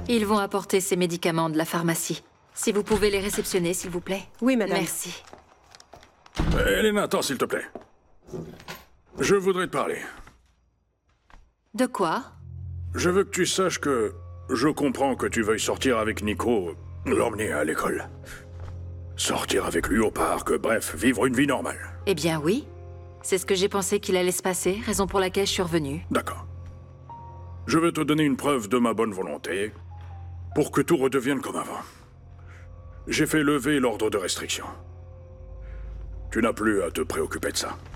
Ils vont apporter ces médicaments de la pharmacie. Si vous pouvez les réceptionner, s'il vous plaît. Oui, madame. Merci. Elena, attends, s'il te plaît. Je voudrais te parler. De quoi? Je veux que tu saches que je comprends que tu veuilles sortir avec Nico, l'emmener à l'école. Sortir avec lui au parc, bref, vivre une vie normale. Eh bien oui. C'est ce que j'ai pensé qu'il allait se passer, raison pour laquelle je suis revenue. D'accord. Je veux te donner une preuve de ma bonne volonté pour que tout redevienne comme avant. J'ai fait lever l'ordre de restriction. Tu n'as plus à te préoccuper de ça.